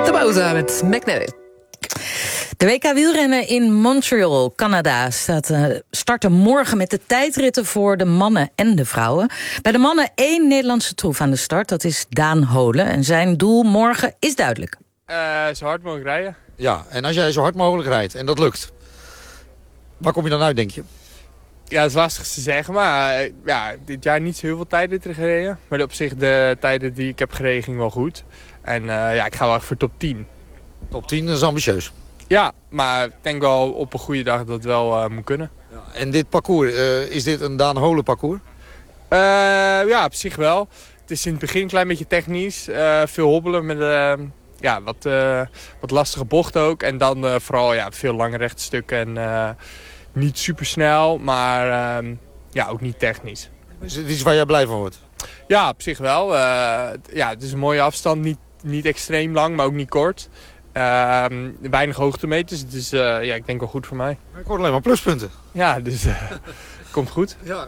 De pauze met McNally. De WK wielrennen in Montreal, Canada, starten morgen met de tijdritten voor de mannen en de vrouwen. Bij de mannen 1 Nederlandse troef aan de start, dat is Daan Holen. En zijn doel morgen is duidelijk. Zo hard mogelijk rijden. Ja, en als jij zo hard mogelijk rijdt en dat lukt, waar kom je dan uit, denk je? Ja, dat is lastig te zeggen, maar dit jaar niet zo heel veel tijdritten gereden. Maar op zich, de tijden die ik heb gereden, ging wel goed. En ik ga wel echt voor top 10. Top 10, dat is ambitieus. Ja, maar ik denk wel op een goede dag dat het wel moet kunnen. Ja, en dit parcours, is dit een Daan Holen parcours? Ja, op zich wel. Het is in het begin een klein beetje technisch. Veel hobbelen met wat lastige bochten ook. En dan vooral veel lange rechte stukken. En niet super snel, maar ook niet technisch. Is het iets waar jij blij van wordt? Ja, op zich wel. Het is een mooie afstand. Niet extreem lang, maar ook niet kort. Weinig hoogtemeters, dus ik denk wel goed voor mij. Ik hoor alleen maar pluspunten. Ja, dus komt goed. Ja.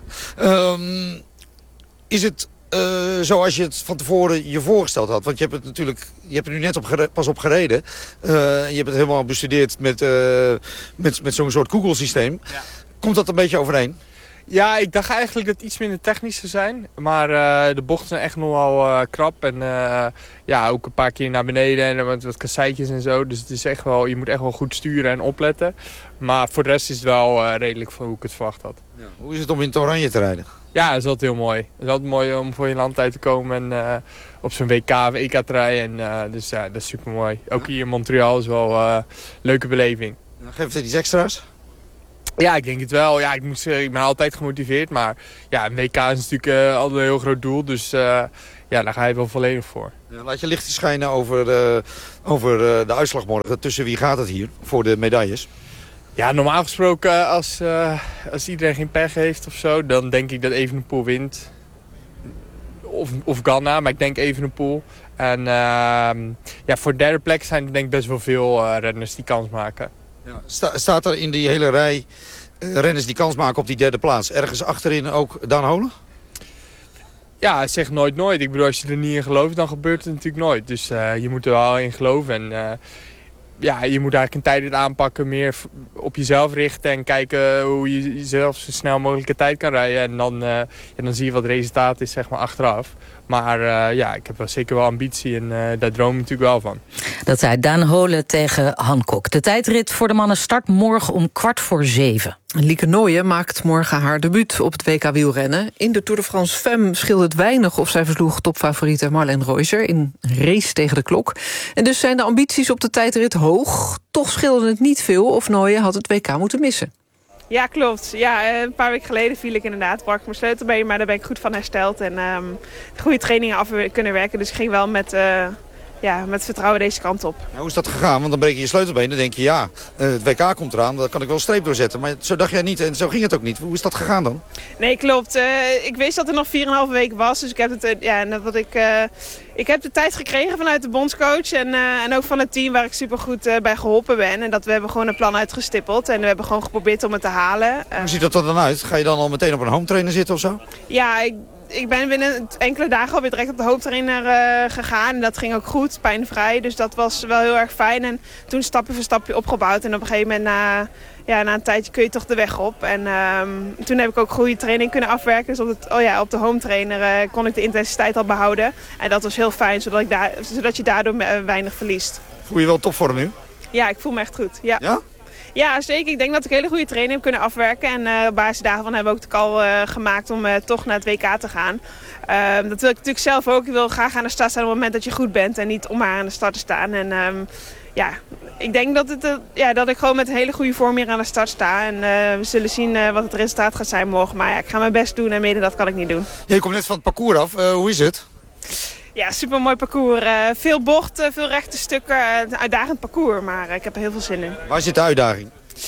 Is het zoals je het van tevoren je voorgesteld had? Want je hebt er nu net pas op gereden. Je hebt het helemaal bestudeerd met zo'n soort Google-systeem. Ja. Komt dat een beetje overeen? Ja, ik dacht eigenlijk dat het iets minder technisch zou zijn. Maar de bochten zijn echt nog wel krap. En ook een paar keer naar beneden en wat kasseitjes en zo. Dus het is echt wel, je moet echt wel goed sturen en opletten. Maar voor de rest is het wel redelijk van hoe ik het verwacht had. Ja. Hoe is het om in het oranje te rijden? Ja, dat is altijd heel mooi. Het is altijd mooi om voor je land uit te komen en op zo'n WK te rijden. Dus dat is super mooi. Ook hier in Montreal is wel een leuke beleving. Geeft het iets extra's? Ja, ik denk het wel. Ja, ik ben altijd gemotiveerd. Maar ja, een WK is natuurlijk altijd een heel groot doel. Dus daar ga je wel volledig voor. Ja, laat je licht schijnen over de uitslag morgen. Tussen wie gaat het hier voor de medailles? Ja, normaal gesproken als iedereen geen pech heeft of zo, dan denk ik dat Evenepoel wint. Of Ganna, maar ik denk Evenepoel. En voor de derde plek zijn er denk ik best wel veel renners die kans maken. Ja. Staat er in die hele rij renners die kans maken op die derde plaats ergens achterin ook Daan Holen? Ja, zeg nooit. Ik bedoel, als je er niet in gelooft, dan gebeurt het natuurlijk nooit. Dus je moet er wel in geloven. En je moet eigenlijk een tijdrit aanpakken, meer op jezelf richten en kijken hoe je jezelf zo snel mogelijk een tijd kan rijden. En dan zie je wat het resultaat is, zeg maar, achteraf. Maar ik heb wel zeker wel ambitie en daar droom ik natuurlijk wel van. Dat zei Daan Holen tegen Hancock. De tijdrit voor de mannen start morgen om 6:15. Lieke Nooijen maakt morgen haar debuut op het WK wielrennen. In de Tour de France Femme scheelde het weinig of zij versloeg topfavoriete Marlene Reuser in race tegen de klok. En dus zijn de ambities op de tijdrit hoog. Toch scheelde het niet veel of Nooijen had het WK moeten missen. Ja, klopt. Ja, een paar weken geleden viel ik inderdaad. Brak mijn sleutelbeen, maar daar ben ik goed van hersteld. En goede trainingen af kunnen werken. Dus ik ging wel met vertrouwen deze kant op. Nou, hoe is dat gegaan? Want dan breek je je sleutelbeen. Dan denk je, het WK komt eraan. Dan kan ik wel een streep doorzetten. Maar zo dacht jij niet en zo ging het ook niet. Hoe is dat gegaan dan? Nee, klopt. Ik wist dat er nog 4,5 weken was. Dus ik heb ik heb de tijd gekregen vanuit de bondscoach. En ook van het team waar ik supergoed bij geholpen ben. En dat we hebben gewoon een plan uitgestippeld. En we hebben gewoon geprobeerd om het te halen. Hoe ziet dat er dan uit? Ga je dan al meteen op een home trainer zitten of zo? Ja, ik ben binnen enkele dagen alweer direct op de hoofdtrainer gegaan. En dat ging ook goed, pijnvrij. Dus dat was wel heel erg fijn. En toen stapje voor stapje opgebouwd. En op een gegeven moment na een tijdje kun je toch de weg op. En toen heb ik ook goede training kunnen afwerken. Dus op de hometrainer kon ik de intensiteit al behouden. En dat was heel fijn, zodat je daardoor weinig verliest. Voel je wel topvorm nu? Ja, ik voel me echt goed. Ja? Ja, zeker. Ik denk dat ik hele goede training heb kunnen afwerken. En op basis daarvan hebben we ook de call gemaakt om toch naar het WK te gaan. Dat wil ik natuurlijk zelf ook. Ik wil graag aan de start staan op het moment dat je goed bent. En niet om maar aan de start te staan. En ik denk dat ik gewoon met een hele goede vorm hier aan de start sta. En we zullen zien wat het resultaat gaat zijn morgen. Maar ik ga mijn best doen en meer dan dat kan ik niet doen. Je komt net van het parcours af. Hoe is het? Ja, super mooi parcours. Veel bochten, veel rechte stukken. Een uitdagend parcours, maar ik heb er heel veel zin in. Waar zit de uitdaging?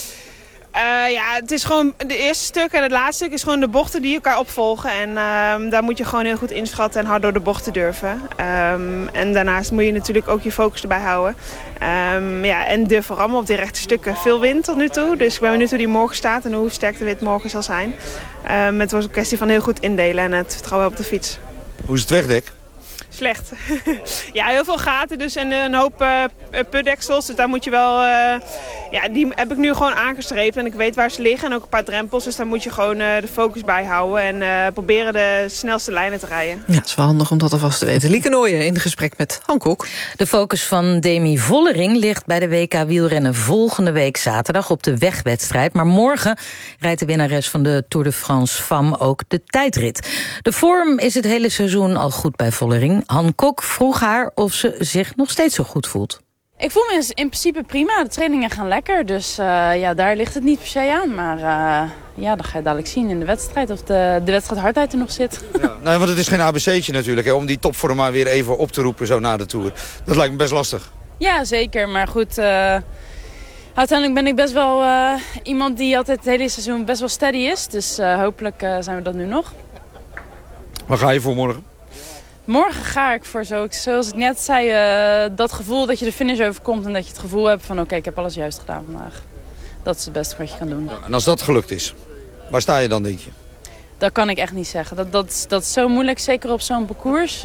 Het is gewoon de eerste stuk en het laatste stuk is gewoon de bochten die elkaar opvolgen. En daar moet je gewoon heel goed inschatten en hard door de bochten durven. En daarnaast moet je natuurlijk ook je focus erbij houden. En durf vooral op die rechte stukken. Veel wind tot nu toe, dus ik ben benieuwd hoe die morgen staat en hoe sterk de wind morgen zal zijn. Het was een kwestie van heel goed indelen en het vertrouwen op de fiets. Hoe is het wegdek? Slecht. Ja, heel veel gaten dus en een hoop putdeksels. Dus daar moet je wel... die heb ik nu gewoon aangestreept en ik weet waar ze liggen. En ook een paar drempels, dus daar moet je gewoon de focus bij houden. En proberen de snelste lijnen te rijden. Ja, het is wel handig om dat alvast te weten. Lieke Nooijen in gesprek met Han Kok. De focus van Demi Vollering ligt bij de WK wielrennen volgende week zaterdag op de wegwedstrijd. Maar morgen rijdt de winnares van de Tour de France Femme ook de tijdrit. De vorm is het hele seizoen al goed bij Vollering. Han Kok vroeg haar of ze zich nog steeds zo goed voelt. Ik voel me in principe prima. De trainingen gaan lekker. Dus daar ligt het niet per se aan. Maar dan ga je dadelijk zien in de wedstrijd of de wedstrijd hardheid er nog zit. Ja, nou, want het is geen ABC'tje natuurlijk, hè, om die topvorm maar weer even op te roepen zo na de Tour. Dat lijkt me best lastig. Ja, zeker. Maar goed, uiteindelijk ben ik best wel iemand die altijd het hele seizoen best wel steady is. Dus hopelijk zijn we dat nu nog. Waar ga je voor morgen? Morgen ga ik voor, zoals ik net zei, dat gevoel dat je de finish overkomt en dat je het gevoel hebt van oké, ik heb alles juist gedaan vandaag. Dat is het beste wat je kan doen. Ja, en als dat gelukt is, waar sta je dan, denk je? Dat kan ik echt niet zeggen. Dat is zo moeilijk, zeker op zo'n parcours.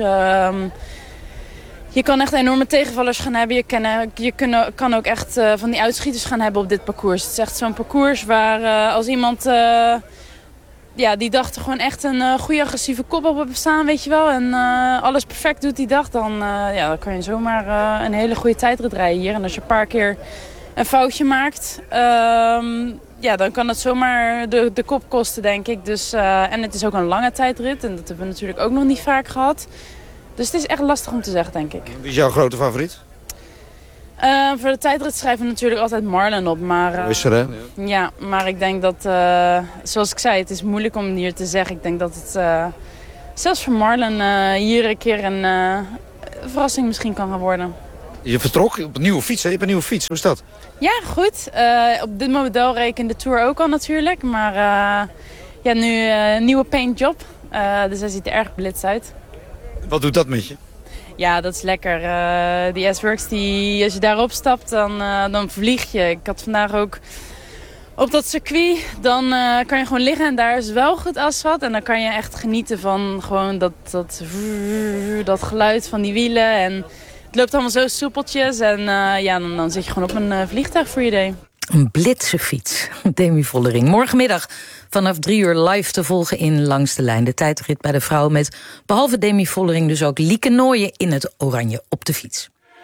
Je kan echt enorme tegenvallers gaan hebben. Je kan ook echt van die uitschieters gaan hebben op dit parcours. Het is echt zo'n parcours waar als iemand... die dag er gewoon echt een goede agressieve kop op hebben staan, weet je wel. En alles perfect doet die dag, dan kan je zomaar een hele goede tijdrit rijden hier. En als je een paar keer een foutje maakt, dan kan het zomaar de kop kosten, denk ik. Dus, en het is ook een lange tijdrit en dat hebben we natuurlijk ook nog niet vaak gehad. Dus het is echt lastig om te zeggen, denk ik. Wie is jouw grote favoriet? Voor de tijdrit schrijven we natuurlijk altijd Marlen op. Maar, Wisser, hè? Ja, maar ik denk dat, zoals ik zei, het is moeilijk om hier te zeggen. Ik denk dat het zelfs voor Marlen hier een keer een verrassing misschien kan gaan worden. Je vertrok op een nieuwe fiets, hè? Je hebt een nieuwe fiets. Hoe is dat? Ja, goed. Op dit model reed ik in de Tour ook al natuurlijk. Maar nu een nieuwe paintjob. Dus hij ziet er erg blitz uit. Wat doet dat met je? Ja, dat is lekker. Die S-Works, als je daarop stapt, dan vlieg je. Ik had vandaag ook op dat circuit, dan kan je gewoon liggen en daar is wel goed asfalt. En dan kan je echt genieten van gewoon dat geluid van die wielen. En het loopt allemaal zo soepeltjes. En dan zit je gewoon op een vliegtuig voor je idee. Een blitse fiets, Demi Vollering. Morgenmiddag vanaf 3 uur live te volgen in Langs de Lijn. De tijdrit bij de vrouwen met, behalve Demi Vollering, dus ook Lieke Nooijen in het oranje op de fiets.